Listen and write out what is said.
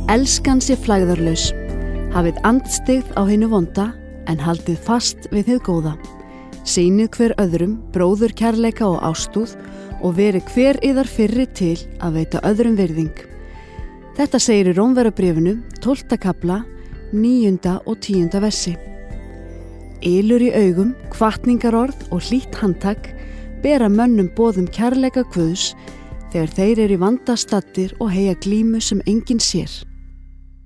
Elskan sé flægðarlaus. Hafið andstyggð á hinu vonda, en haldið fast við hið góða. Sýnið hver öðrum bróður kærleika og ástúð og verið hver yðar fyrri til að veita öðrum virðing. Þetta segir í Rómverjabréfinu 12. kafla, 9. og 10. versi. Ylur í augum, hvatningarorð og hlýtt handtak bera mönnum boðum kærleika Guðs þegar þeir eru í vanda staddir og heyja glímu sem enginn sér.